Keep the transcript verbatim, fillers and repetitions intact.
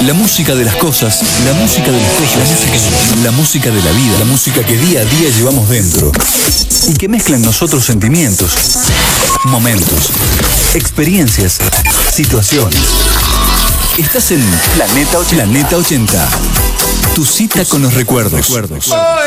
La música de las cosas, la música de las cosas, la música de la vida, la música que día a día llevamos dentro y que mezcla en nosotros sentimientos, momentos, experiencias, situaciones. Estás en Planeta ochenta. Planeta ochenta. Tu cita con los recuerdos. recuerdos.